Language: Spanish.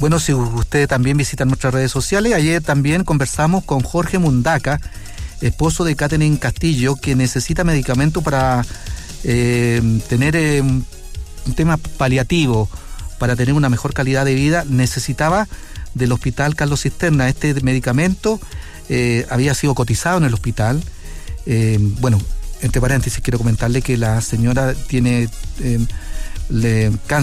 Bueno, si ustedes también visitan nuestras redes sociales, ayer también conversamos con Jorge Mundaca, esposo de Catherine Castillo, que necesita medicamento para tener un tema paliativo, para tener una mejor calidad de vida. Necesitaba del Hospital Carlos Cisterna. Este medicamento había sido cotizado en el hospital. Bueno, entre paréntesis quiero comentarle que la señora tiene cáncer